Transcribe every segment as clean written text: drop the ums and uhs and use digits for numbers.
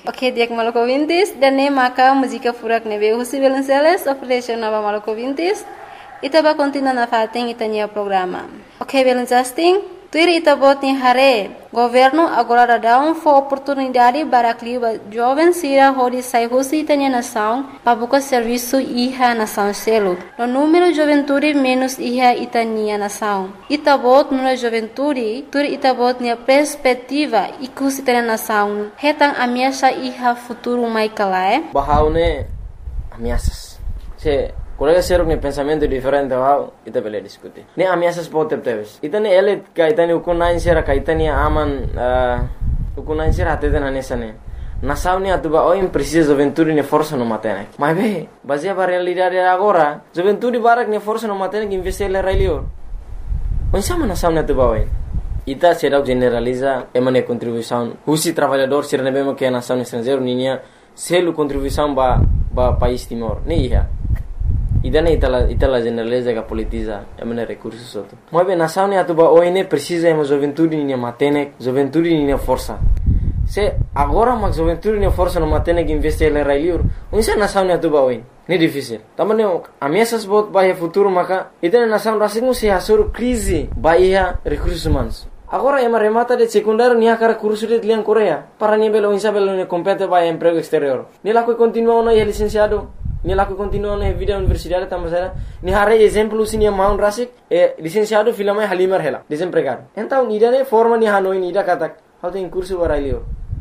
Ok, diak Maluku Vintis, dan ne maka música furak nebe husi Belenceles, operation nova Maluku Vintis, itaba continua na fating itania programa. Ok, Belencasting, tuir itabot ni hare, governo agora dá oportunidade para que jovem sira hodi sai husi itania nação, para buscar serviço iha nação selo. No número juventude menos iha itania nação. Itabot no juventude, tuir itabot ni perspectiva ikus itania nação. Hetang ameaça iha futuro mai kalae. Bahaune ameaças. Colega seruk ni pensamento diferente wow, ita bele diskuti. Ni ameaças pode ter. Ita ni ele kaitani ukunain sera kaitani aman ukunain sera atete na nesane. Nação ni atuba oi precisa juventude ni força no matene. Mas be, baseia para realidade agora, juventude barak ni força no matene que investir le railio. Onsama nação ni atuba oi. Ita será generaliza emane contribuição. Husi trabalhador ser nebemo que nação estrangeiro ninya selu contribuição ba país Timor. Ni ia. Idana itala generaliza que politiza emane recursos outro. Mas bem, nação ni atuba oi ne precisa ema juventude ni matene, juventude ni força. Se agora mas juventude ni força no matene que investir le railio. Unsa nação ni atuba oi. Ni difícil. Tamane ameaças bot bahia futuro maka idana nação rasingu se hasur crise bahia recursos humanos. Agora ema remata de secundário ni akara curso de liang Coreia para ni belo insa belo ni compete bahia emprego exterior. Ni la que continua no licenciado. Ni la que continua na vida universidade também ni hare exemplo sini maun rasik licenciado filama halimar hela desempregado. Então ni dane forma ni hanoi ni da katak how tem curso barailio.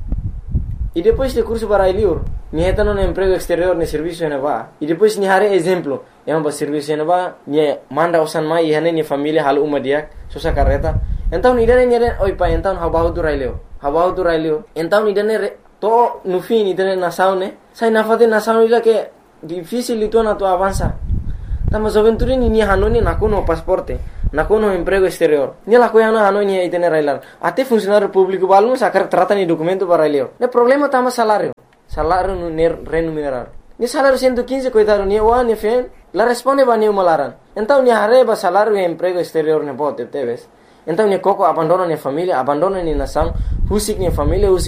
E depois de curso barailio ni hetano no emprego exterior ni serviço na ba. E depois ni hare exemplo ba serviço na ba ni manda usan mai hane ni família halu umadiak susah carreta. Então ni dane oi pa então habahu tu railio. Então ni dane to no fim ni dane nação ne sai na fate nação ila que difícil itu na tu avança. Tama juventude ni hanoni nakuno pasporte, nakuno emprego exterior. Ni la coiana hanoni itene railar. Ate funcionário público balmo sacar trata ni documento para railio. Ne problema tama salário. Salário no remunerar. Ni salário 115 coitado ni wa ni fen, la responde ba ni malaran. Então ni hareba salário e emprego exterior ne bote teves. Então ni coco abandona ni família, abandona ni nação, husik ni família,